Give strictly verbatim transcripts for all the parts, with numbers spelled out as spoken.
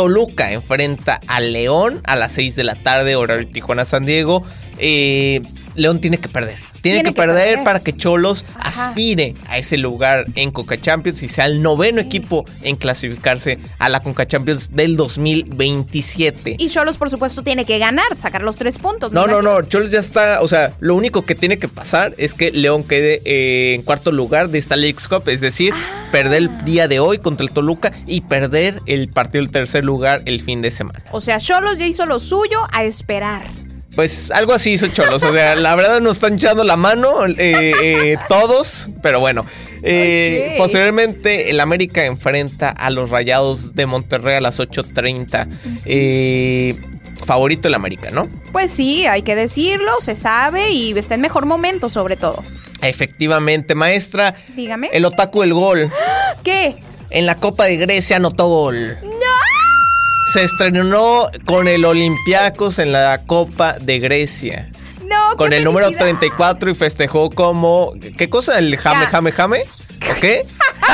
Toluca enfrenta a León a las seis de la tarde, horario Tijuana-San Diego. Eh, León tiene que perder. Tiene, tiene que, que perder, perder para que Xolos Ajá. aspire a ese lugar en Conca Champions y sea el noveno sí. equipo en clasificarse a la Conca Champions del dos mil veintisiete. Y Xolos, por supuesto, tiene que ganar, sacar los tres puntos. No, no, no, Xolos ya está, o sea, lo único que tiene que pasar es que León quede eh, en cuarto lugar de esta Leagues Cup, es decir, ah. perder el día de hoy contra el Toluca y perder el partido del tercer lugar el fin de semana. O sea, Xolos ya hizo lo suyo, a esperar. Pues algo así hizo Xolos, o sea, la verdad nos están echando la mano eh, eh, todos, pero bueno. Eh, okay. Posteriormente el América enfrenta a los Rayados de Monterrey a las ocho treinta. Eh, favorito el América, ¿no? Pues sí, hay que decirlo, se sabe y está en mejor momento sobre todo. Efectivamente, maestra. Dígame. El otaku del gol. ¿Qué? En la Copa de Grecia anotó gol. ¡No! Se estrenó con el Olympiacos en la Copa de Grecia. No, con qué el felicidad. número treinta y cuatro y festejó como... ¿Qué cosa? ¿El jame, jame, jame? ¿Qué?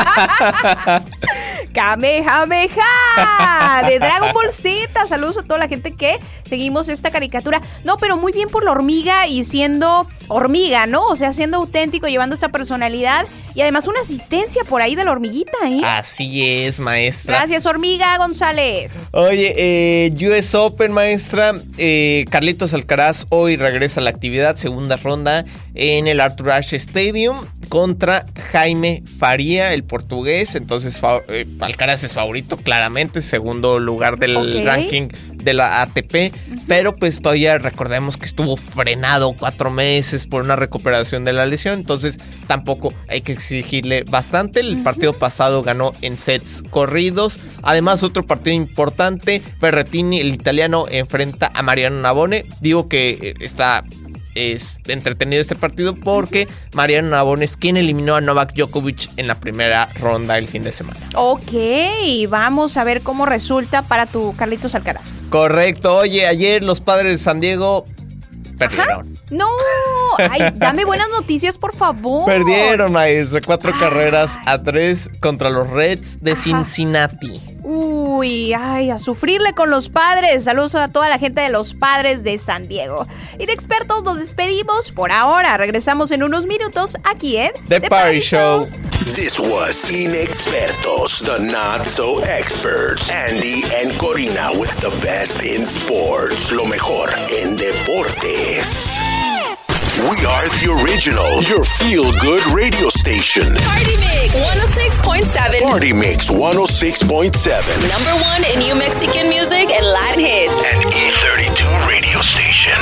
Kamehameha de Dragon Ball Z. Saludos a toda la gente que seguimos esta caricatura. No, pero muy bien por la hormiga y siendo hormiga, ¿no? O sea, siendo auténtico, llevando esa personalidad y además una asistencia por ahí de la hormiguita, ¿eh? Así es, maestra. Gracias, hormiga González. Oye, eh, U S Open, maestra. Eh, Carlitos Alcaraz hoy regresa a la actividad, segunda ronda en el Arthur Ashe Stadium contra Jaime Faría, el portugués. Entonces, fa- eh, Alcaraz es favorito, claramente, segundo lugar del okay. ranking de la A T P, uh-huh. pero pues todavía recordemos que estuvo frenado cuatro meses por una recuperación de la lesión, entonces tampoco hay que exigirle bastante. El uh-huh. partido pasado ganó en sets corridos. Además, otro partido importante, Berrettini, el italiano, enfrenta a Mariano Navone. Digo que está... es entretenido este partido porque Mariano Navone es quien eliminó a Novak Djokovic en la primera ronda el fin de semana. Ok, vamos a ver cómo resulta para tu Carlitos Alcaraz. Correcto. Oye, ayer los Padres de San Diego perdieron. Ajá. No, ay, dame buenas noticias, por favor. Perdieron, maestro, cuatro ay. carreras a tres contra los Reds de Ajá. Cincinnati. Uy, ay, a sufrirle con los Padres. Saludos a toda la gente de los Padres de San Diego. Inexpertos, nos despedimos por ahora. Regresamos en unos minutos aquí en The, The Party, Party Show. Show. This was Inexpertos, the not so experts. Andy and Corina with the best in sports. Lo mejor en deportes. We are the original, your feel-good radio station. Party Mix one oh six point seven. Party Mix one oh six point seven. Number one in New Mexico.